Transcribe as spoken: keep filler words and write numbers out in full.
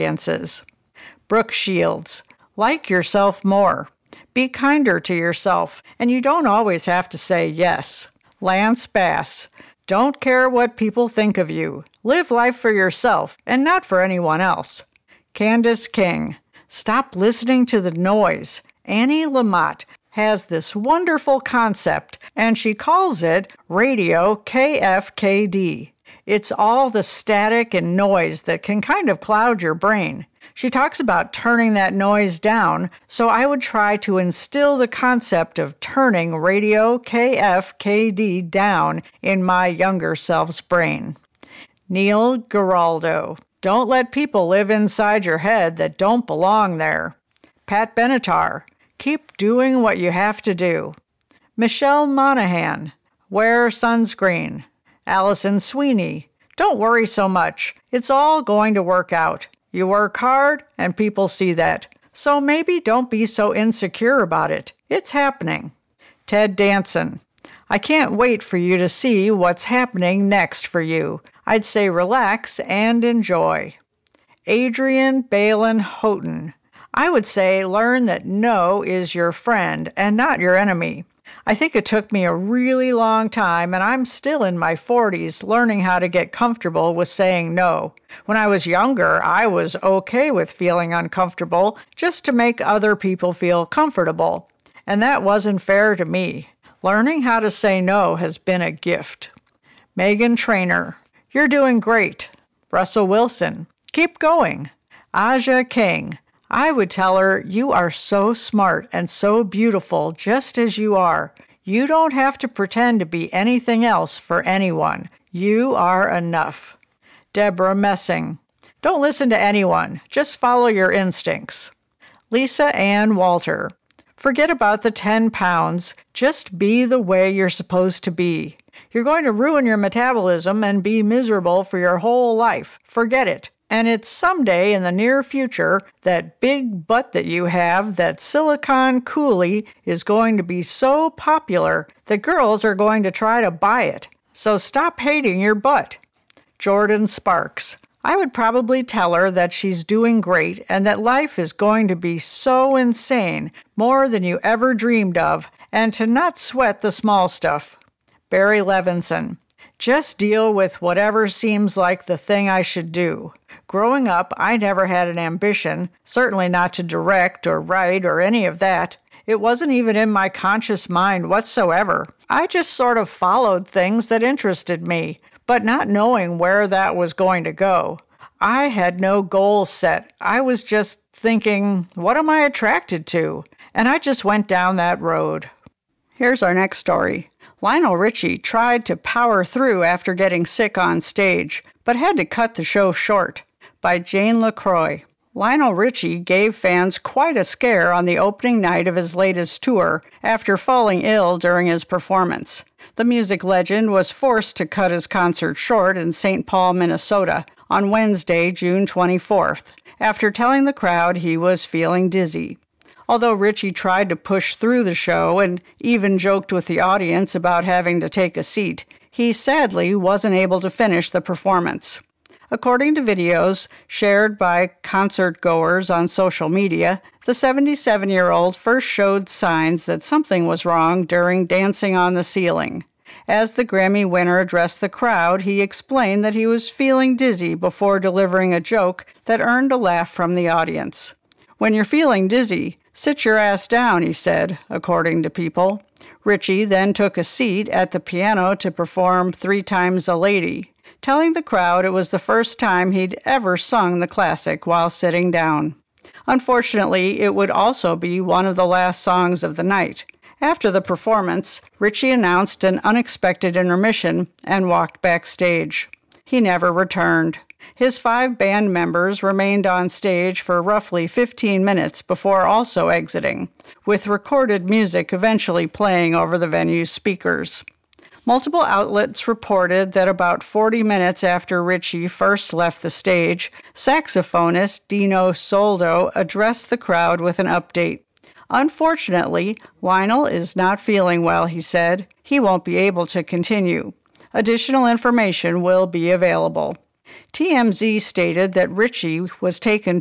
experiences. Brooke Shields, like yourself more. Be kinder to yourself, and you don't always have to say yes. Lance Bass, don't care what people think of you. Live life for yourself and not for anyone else. Candace King, stop listening to the noise. Annie Lamott has this wonderful concept, and she calls it Radio K F K D. It's all the static and noise that can kind of cloud your brain. She talks about turning that noise down, so I would try to instill the concept of turning Radio K F K D down in my younger self's brain. Neil Giraldo, don't let people live inside your head that don't belong there. Pat Benatar, keep doing what you have to do. Michelle Monahan, wear sunscreen. Allison Sweeney, don't worry so much. It's all going to work out. You work hard, and people see that. So maybe don't be so insecure about it. It's happening. Ted Danson, I can't wait for you to see what's happening next for you. I'd say relax and enjoy. Adrian Balin Houghton, I would say learn that no is your friend and not your enemy. I think it took me a really long time, and I'm still in my forties learning how to get comfortable with saying no. When I was younger, I was okay with feeling uncomfortable just to make other people feel comfortable, and that wasn't fair to me. Learning how to say no has been a gift. Megan Trainor, you're doing great. Russell Wilson, keep going. Aja King, I would tell her, you are so smart and so beautiful just as you are. You don't have to pretend to be anything else for anyone. You are enough. Deborah Messing, don't listen to anyone. Just follow your instincts. Lisa Ann Walter, forget about the ten pounds. Just be the way you're supposed to be. You're going to ruin your metabolism and be miserable for your whole life. Forget it. And it's someday in the near future, that big butt that you have, that silicone coolie, is going to be so popular that girls are going to try to buy it. So stop hating your butt. Jordan Sparks, I would probably tell her that she's doing great and that life is going to be so insane, more than you ever dreamed of, and to not sweat the small stuff. Barry Levinson, just deal with whatever seems like the thing I should do. Growing up, I never had an ambition, certainly not to direct or write or any of that. It wasn't even in my conscious mind whatsoever. I just sort of followed things that interested me, but not knowing where that was going to go. I had no goal set. I was just thinking, what am I attracted to? And I just went down that road. Here's our next story. Lionel Richie tried to power through after getting sick on stage, but had to cut the show short. By Jane LaCroix. Lionel Richie gave fans quite a scare on the opening night of his latest tour after falling ill during his performance. The music legend was forced to cut his concert short in Saint Paul, Minnesota, on Wednesday, June twenty-fourth, after telling the crowd he was feeling dizzy. Although Richie tried to push through the show and even joked with the audience about having to take a seat, he sadly wasn't able to finish the performance. According to videos shared by concert-goers on social media, the seventy-seven-year-old first showed signs that something was wrong during Dancing on the Ceiling. As the Grammy winner addressed the crowd, he explained that he was feeling dizzy before delivering a joke that earned a laugh from the audience. When you're feeling dizzy, sit your ass down, he said, according to People. Richie then took a seat at the piano to perform Three Times a Lady, telling the crowd it was the first time he'd ever sung the classic while sitting down. Unfortunately, it would also be one of the last songs of the night. After the performance, Richie announced an unexpected intermission and walked backstage. He never returned. His five band members remained on stage for roughly fifteen minutes before also exiting, with recorded music eventually playing over the venue's speakers. Multiple outlets reported that about forty minutes after Richie first left the stage, saxophonist Dino Soldo addressed the crowd with an update. Unfortunately, Lionel is not feeling well, he said. He won't be able to continue. Additional information will be available. T M Z stated that Ritchie was taken